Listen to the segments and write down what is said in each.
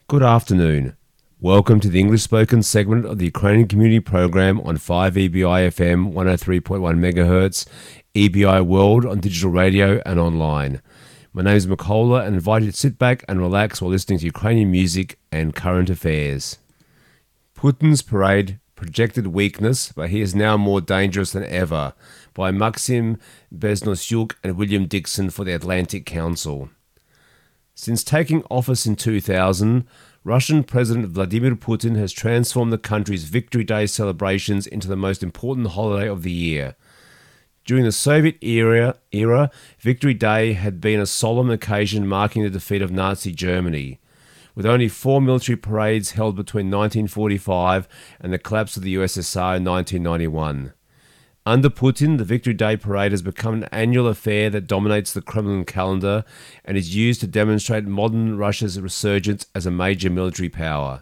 Good afternoon. Welcome to the English spoken segment of the Ukrainian Community Program on 5EBI FM 103.1 MHz, EBI World on digital radio and online. My name is Mikola and I invite you to sit back and relax while listening to Ukrainian music and current affairs. Putin's parade projected weakness, but he is now more dangerous than ever, by Maxim Beznosyuk and William Dixon for the Atlantic Council. Since taking office in 2000, Russian President Vladimir Putin has transformed the country's Victory Day celebrations into the most important holiday of the year. During the Soviet era, Victory Day had been a solemn occasion marking the defeat of Nazi Germany, with only 4 military parades held between 1945 and the collapse of the USSR in 1991. Under Putin, the Victory Day parade has become an annual affair that dominates the Kremlin calendar and is used to demonstrate modern Russia's resurgence as a major military power.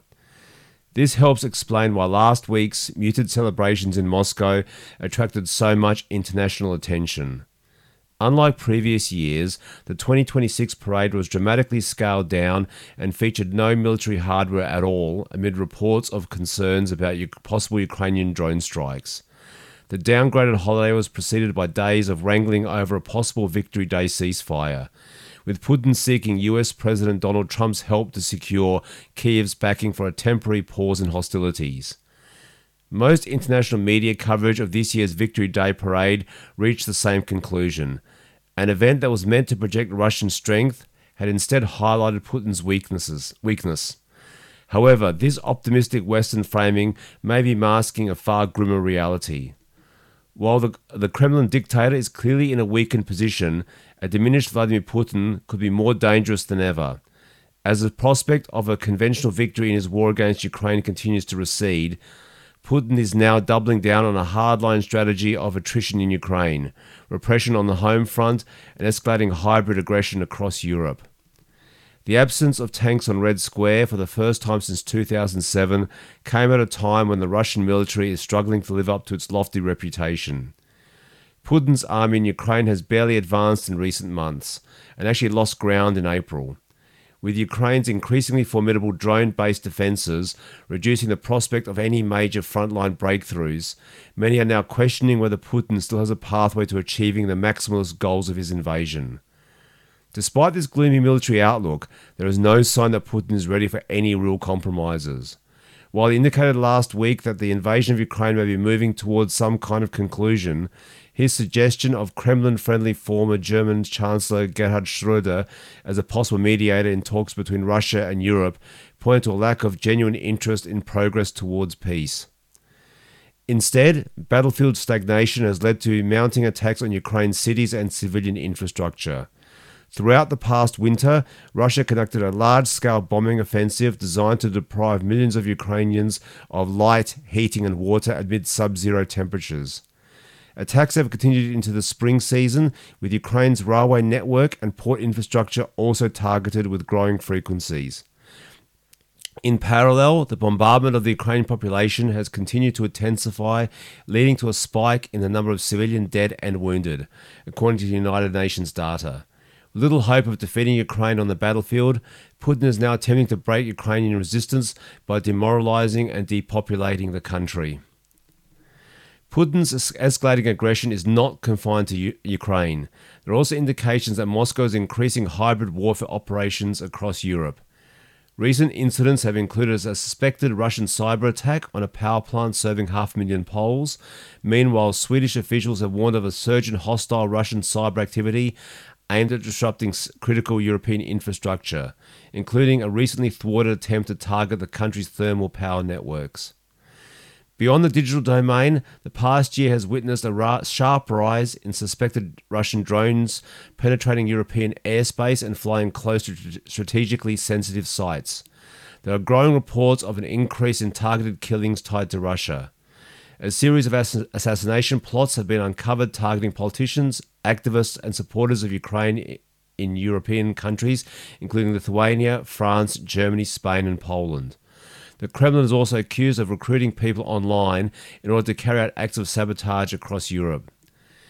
This helps explain why last week's muted celebrations in Moscow attracted so much international attention. Unlike previous years, the 2026 parade was dramatically scaled down and featured no military hardware at all amid reports of concerns about possible Ukrainian drone strikes. The downgraded holiday was preceded by days of wrangling over a possible Victory Day ceasefire, with Putin seeking US President Donald Trump's help to secure Kyiv's backing for a temporary pause in hostilities. Most international media coverage of this year's Victory Day parade reached the same conclusion. An event that was meant to project Russian strength had instead highlighted Putin's weakness. However, this optimistic Western framing may be masking a far grimmer reality. While the Kremlin dictator is clearly in a weakened position, a diminished Vladimir Putin could be more dangerous than ever. As the prospect of a conventional victory in his war against Ukraine continues to recede, Putin is now doubling down on a hardline strategy of attrition in Ukraine, repression on the home front, and escalating hybrid aggression across Europe. The absence of tanks on Red Square for the first time since 2007 came at a time when the Russian military is struggling to live up to its lofty reputation. Putin's army in Ukraine has barely advanced in recent months, and actually lost ground in April. With Ukraine's increasingly formidable drone-based defences reducing the prospect of any major frontline breakthroughs, many are now questioning whether Putin still has a pathway to achieving the maximalist goals of his invasion. Despite this gloomy military outlook, there is no sign that Putin is ready for any real compromises. While he indicated last week that the invasion of Ukraine may be moving towards some kind of conclusion, his suggestion of Kremlin-friendly former German Chancellor Gerhard Schröder as a possible mediator in talks between Russia and Europe pointed to a lack of genuine interest in progress towards peace. Instead, battlefield stagnation has led to mounting attacks on Ukraine's cities and civilian infrastructure. Throughout the past winter, Russia conducted a large-scale bombing offensive designed to deprive millions of Ukrainians of light, heating and water amid sub-zero temperatures. Attacks have continued into the spring season, with Ukraine's railway network and port infrastructure also targeted with growing frequencies. In parallel, the bombardment of the Ukrainian population has continued to intensify, leading to a spike in the number of civilian dead and wounded, according to the United Nations data. With little hope of defeating Ukraine on the battlefield, Putin is now attempting to break Ukrainian resistance by demoralizing and depopulating the country. Putin's escalating aggression is not confined to Ukraine. There are also indications that Moscow is increasing hybrid warfare operations across Europe. Recent incidents have included a suspected Russian cyber attack on a power plant serving 500,000 Poles. Meanwhile, Swedish officials have warned of a surge in hostile Russian cyber activity aimed at disrupting critical European infrastructure, including a recently thwarted attempt to target the country's thermal power networks. Beyond the digital domain, the past year has witnessed a sharp rise in suspected Russian drones penetrating European airspace and flying close to strategically sensitive sites. There are growing reports of an increase in targeted killings tied to Russia. A series of assassination plots have been uncovered targeting politicians, activists and supporters of Ukraine in European countries, including Lithuania, France, Germany, Spain and Poland. The Kremlin is also accused of recruiting people online in order to carry out acts of sabotage across Europe.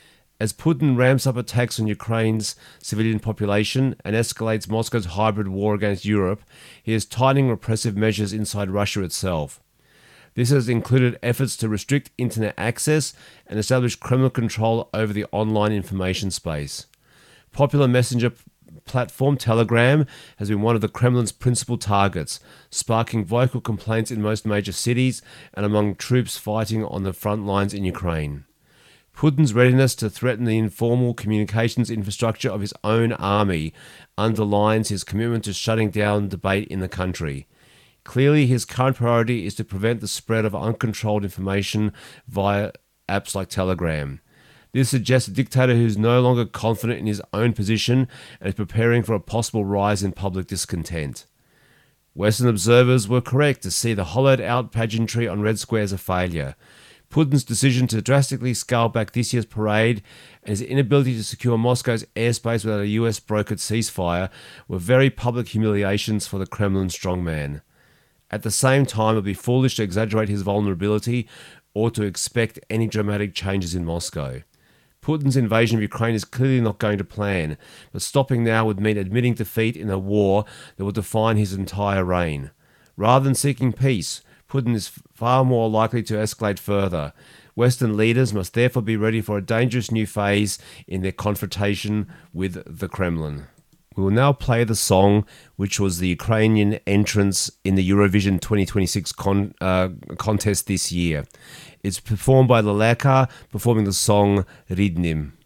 As Putin ramps up attacks on Ukraine's civilian population and escalates Moscow's hybrid war against Europe, he is tightening repressive measures inside Russia itself. This has included efforts to restrict internet access and establish Kremlin control over the online information space. Popular messenger platform Telegram has been one of the Kremlin's principal targets, sparking vocal complaints in most major cities and among troops fighting on the front lines in Ukraine. Putin's readiness to threaten the informal communications infrastructure of his own army underlines his commitment to shutting down debate in the country. Clearly, his current priority is to prevent the spread of uncontrolled information via apps like Telegram. This suggests a dictator who is no longer confident in his own position and is preparing for a possible rise in public discontent. Western observers were correct to see the hollowed-out pageantry on Red Square as a failure. Putin's decision to drastically scale back this year's parade and his inability to secure Moscow's airspace without a US-brokered ceasefire were very public humiliations for the Kremlin strongman. At the same time, it would be foolish to exaggerate his vulnerability or to expect any dramatic changes in Moscow. Putin's invasion of Ukraine is clearly not going to plan, but stopping now would mean admitting defeat in a war that will define his entire reign. Rather than seeking peace, Putin is far more likely to escalate further. Western leaders must therefore be ready for a dangerous new phase in their confrontation with the Kremlin. We will now play the song, which was the Ukrainian entrance in the Eurovision 2026 contest this year. It's performed by Leleka, performing the song Ridnim.